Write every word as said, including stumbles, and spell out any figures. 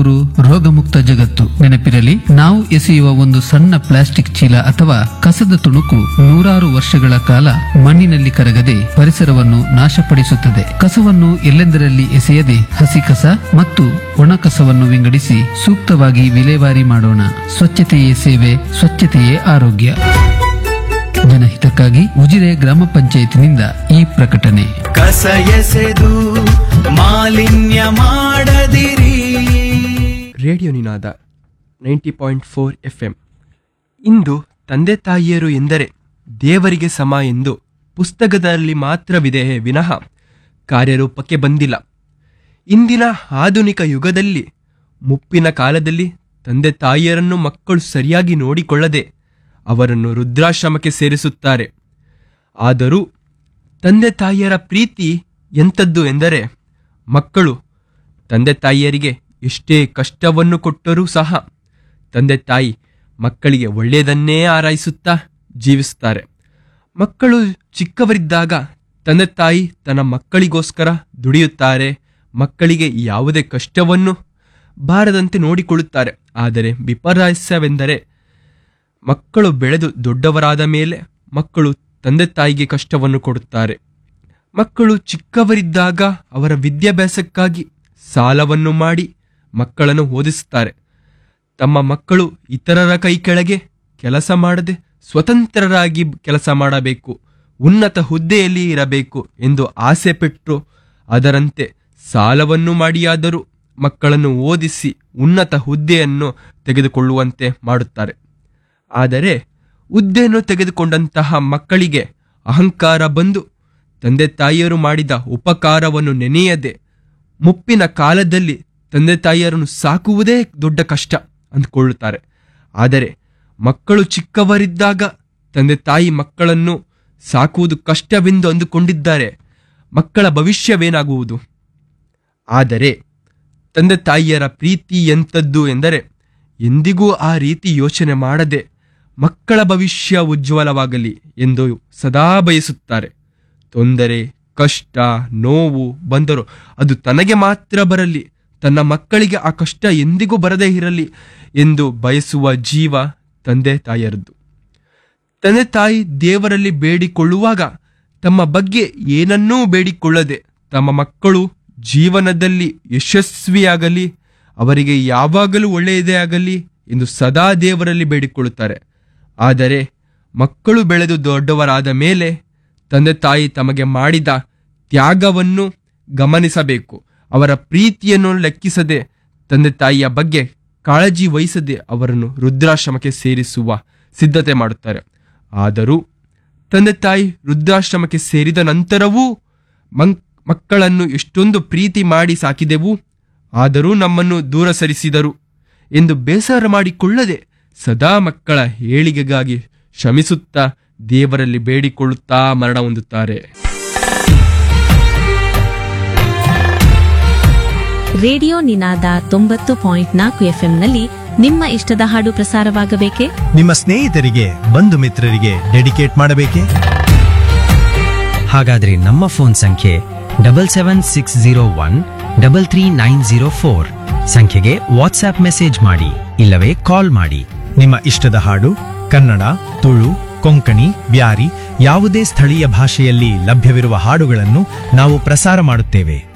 ರು ರೋಗಮುಕ್ತ ಜಗತ್ತು. ನೆನಪಿರಲಿ, ನಾವು ಎಸೆಯುವ ಒಂದು ಸಣ್ಣ ಪ್ಲಾಸ್ಟಿಕ್ ಚೀಲ ಅಥವಾ ಕಸದ ತುಣುಕು ನೂರಾರು ವರ್ಷಗಳ ಕಾಲ ಮಣ್ಣಿನಲ್ಲಿ ಕರಗದೆ ಪರಿಸರವನ್ನು ನಾಶಪಡಿಸುತ್ತದೆ. ಕಸವನ್ನು ಎಲ್ಲೆಂದರಲ್ಲಿ ಎಸೆಯದೆ ಹಸಿ ಕಸ ಮತ್ತು ಒಣ ಕಸವನ್ನು ವಿಂಗಡಿಸಿ ಸೂಕ್ತವಾಗಿ ವಿಲೇವಾರಿ ಮಾಡೋಣ. ಸ್ವಚ್ಛತೆಯೇ ಸೇವೆ, ಸ್ವಚ್ಛತೆಯೇ ಆರೋಗ್ಯ. ಜನಹಿತಕ್ಕಾಗಿ ಉಜಿರೆ ಗ್ರಾಮ ಪಂಚಾಯತಿನಿಂದ ಈ ಪ್ರಕಟಣೆ. ಕಸ ಎಸೆದು ಮಾಲಿನ್ಯ ಮಾಡದಿರಿ. ರೇಡಿಯೋ ನಿನಾದ ninety point four F M. ಇಂದು ತಂದೆ ತಾಯಿಯರು ಎಂದರೆ ದೇವರಿಗೆ ಸಮ ಎಂದು ಪುಸ್ತಕದಲ್ಲಿ ಮಾತ್ರವಿದೆ ವಿನಃ ಕಾರ್ಯರೂಪಕ್ಕೆ ಬಂದಿಲ್ಲ. ಇಂದಿನ ಆಧುನಿಕ ಯುಗದಲ್ಲಿ ಮುಪ್ಪಿನ ಕಾಲದಲ್ಲಿ ತಂದೆ ತಾಯಿಯರನ್ನು ಮಕ್ಕಳು ಸರಿಯಾಗಿ ನೋಡಿಕೊಳ್ಳದೆ ಅವರನ್ನು ವೃದ್ಧಾಶ್ರಮಕ್ಕೆ ಸೇರಿಸುತ್ತಾರೆ. ಆದರೂ ತಂದೆ ತಾಯಿಯರ ಪ್ರೀತಿ ಎಂಥದ್ದು ಎಂದರೆ ಮಕ್ಕಳು ತಂದೆ ತಾಯಿಯರಿಗೆ ಎಷ್ಟೇ ಕಷ್ಟವನ್ನು ಕೊಟ್ಟರೂ ಸಹ ತಂದೆ ತಾಯಿ ಮಕ್ಕಳಿಗೆ ಒಳ್ಳೆಯದನ್ನೇ ಹಾರೈಸುತ್ತಾ ಜೀವಿಸುತ್ತಾರೆ. ಮಕ್ಕಳು ಚಿಕ್ಕವರಿದ್ದಾಗ ತಂದೆ ತಾಯಿ ತನ್ನ ಮಕ್ಕಳಿಗೋಸ್ಕರ ದುಡಿಯುತ್ತಾರೆ. ಮಕ್ಕಳಿಗೆ ಯಾವುದೇ ಕಷ್ಟವನ್ನು ಬಾರದಂತೆ ನೋಡಿಕೊಳ್ಳುತ್ತಾರೆ. ಆದರೆ ವಿಪರ್ಯಾಸವೆಂದರೆ ಮಕ್ಕಳು ಬೆಳೆದು ದೊಡ್ಡವರಾದ ಮೇಲೆ ಮಕ್ಕಳು ತಂದೆ ತಾಯಿಗೆ ಕಷ್ಟವನ್ನು ಕೊಡುತ್ತಾರೆ. ಮಕ್ಕಳು ಚಿಕ್ಕವರಿದ್ದಾಗ ಅವರ ವಿದ್ಯಾಭ್ಯಾಸಕ್ಕಾಗಿ ಸಾಲವನ್ನು ಮಾಡಿ ಮಕ್ಕಳನ್ನು ಓದಿಸುತ್ತಾರೆ. ತಮ್ಮ ಮಕ್ಕಳು ಇತರರ ಕೈ ಕೆಳಗೆ ಕೆಲಸ ಮಾಡದೆ ಸ್ವತಂತ್ರರಾಗಿ ಕೆಲಸ ಮಾಡಬೇಕು, ಉನ್ನತ ಹುದ್ದೆಯಲ್ಲಿ ಇರಬೇಕು ಎಂದು ಆಸೆ ಪಟ್ಟರು. ಅದರಂತೆ ಸಾಲವನ್ನು ಮಾಡಿಯಾದರೂ ಮಕ್ಕಳನ್ನು ಓದಿಸಿ ಉನ್ನತ ಹುದ್ದೆಯನ್ನು ತೆಗೆದುಕೊಳ್ಳುವಂತೆ ಮಾಡುತ್ತಾರೆ. ಆದರೆ ಹುದ್ದೆಯನ್ನು ತೆಗೆದುಕೊಂಡಂತಹ ಮಕ್ಕಳಿಗೆ ಅಹಂಕಾರ ಬಂದು ತಂದೆ ತಾಯಿಯರು ಮಾಡಿದ ಉಪಕಾರವನ್ನು ನೆನೆಯದೆ ಮುಪ್ಪಿನ ಕಾಲದಲ್ಲಿ ತಂದೆ ತಾಯಿಯರನ್ನು ಸಾಕುವುದೇ ದೊಡ್ಡ ಕಷ್ಟ ಅಂದುಕೊಳ್ಳುತ್ತಾರೆ. ಆದರೆ ಮಕ್ಕಳು ಚಿಕ್ಕವರಿದ್ದಾಗ ತಂದೆ ತಾಯಿ ಮಕ್ಕಳನ್ನು ಸಾಕುವುದು ಕಷ್ಟವೆಂದು ಅಂದುಕೊಂಡಿದ್ದಾರೆ. ಮಕ್ಕಳ ಭವಿಷ್ಯವೇನಾಗುವುದು? ಆದರೆ ತಂದೆ ತಾಯಿಯರ ಪ್ರೀತಿ ಎಂಥದ್ದು ಎಂದರೆ ಎಂದಿಗೂ ಆ ರೀತಿ ಯೋಚನೆ ಮಾಡದೆ ಮಕ್ಕಳ ಭವಿಷ್ಯ ಉಜ್ವಲವಾಗಲಿ ಎಂದು ಸದಾ ಬಯಸುತ್ತಾರೆ. ತೊಂದರೆ, ಕಷ್ಟ, ನೋವು ಬಂದರೂ ಅದು ತನಗೆ ಮಾತ್ರ ಬರಲಿ, ತನ್ನ ಮಕ್ಕಳಿಗೆ ಆ ಕಷ್ಟ ಎಂದಿಗೂ ಬರದೇ ಇರಲಿ ಎಂದು ಬಯಸುವ ಜೀವ ತಂದೆ ತಾಯಿಯರದ್ದು. ತಂದೆ ತಾಯಿ ದೇವರಲ್ಲಿ ಬೇಡಿಕೊಳ್ಳುವಾಗ ತಮ್ಮ ಬಗ್ಗೆ ಏನನ್ನೂ ಬೇಡಿಕೊಳ್ಳದೆ ತಮ್ಮ ಮಕ್ಕಳು ಜೀವನದಲ್ಲಿ ಯಶಸ್ವಿಯಾಗಲಿ, ಅವರಿಗೆ ಯಾವಾಗಲೂ ಒಳ್ಳೆಯದೇ ಆಗಲಿ ಎಂದು ಸದಾ ದೇವರಲ್ಲಿ ಬೇಡಿಕೊಳ್ಳುತ್ತಾರೆ. ಆದರೆ ಮಕ್ಕಳು ಬೆಳೆದು ದೊಡ್ಡವರಾದ ಮೇಲೆ ತಂದೆ ತಾಯಿ ತಮಗೆ ಮಾಡಿದ ತ್ಯಾಗವನ್ನು ಗಮನಿಸಬೇಕು. ಅವರ ಪ್ರೀತಿಯನ್ನು ಲೆಕ್ಕಿಸದೆ ತಂದೆ ತಾಯಿಯ ಬಗ್ಗೆ ಕಾಳಜಿ ವಹಿಸದೆ ಅವರನ್ನು ವೃದ್ಧಾಶ್ರಮಕ್ಕೆ ಸೇರಿಸುವ ಸಿದ್ಧತೆ ಮಾಡುತ್ತಾರೆ. ಆದರೂ ತಂದೆ ತಾಯಿ ವೃದ್ಧಾಶ್ರಮಕ್ಕೆ ಸೇರಿದ ನಂತರವೂ ಮಕ್ಕಳನ್ನು ಎಷ್ಟೊಂದು ಪ್ರೀತಿ ಮಾಡಿ ಸಾಕಿದೆವು, ಆದರೂ ನಮ್ಮನ್ನು ದೂರ ಸರಿಸಿದರು ಎಂದು ಬೇಸರ ಮಾಡಿಕೊಳ್ಳದೆ ಸದಾ ಮಕ್ಕಳ ಏಳಿಗೆಗಾಗಿ ಶ್ರಮಿಸುತ್ತಾ ದೇವರಲ್ಲಿ ಬೇಡಿಕೊಳ್ಳುತ್ತಾ ಮರಣ ಹೊಂದುತ್ತಾರೆ. ರೇಡಿಯೋ ನಿನಾದ ತೊಂಬತ್ತು ಪಾಯಿಂಟ್ ನಾಲ್ಕು ಎಫ್ಎಂನಲ್ಲಿ ನಿಮ್ಮ ಇಷ್ಟದ ಹಾಡು ಪ್ರಸಾರವಾಗಬೇಕೆ? ನಿಮ್ಮ ಸ್ನೇಹಿತರಿಗೆ, ಬಂಧು ಮಿತ್ರರಿಗೆ ಡೆಡಿಕೇಟ್ ಮಾಡಬೇಕೆ? ಹಾಗಾದ್ರೆ ನಮ್ಮ ಫೋನ್ ಸಂಖ್ಯೆ double seven six zero one double three nine zero four ಸಂಖ್ಯೆಗೆ ವಾಟ್ಸ್ಆಪ್ ಮೆಸೇಜ್ ಮಾಡಿ, ಇಲ್ಲವೇ ಕಾಲ್ ಮಾಡಿ. ನಿಮ್ಮ ಇಷ್ಟದ ಹಾಡು ಕನ್ನಡ, ತುಳು, ಕೊಂಕಣಿ, ಬ್ಯಾರಿ ಯಾವುದೇ ಸ್ಥಳೀಯ ಭಾಷೆಯಲ್ಲಿ ಲಭ್ಯವಿರುವ ಹಾಡುಗಳನ್ನು ನಾವು ಪ್ರಸಾರ ಮಾಡುತ್ತೇವೆ.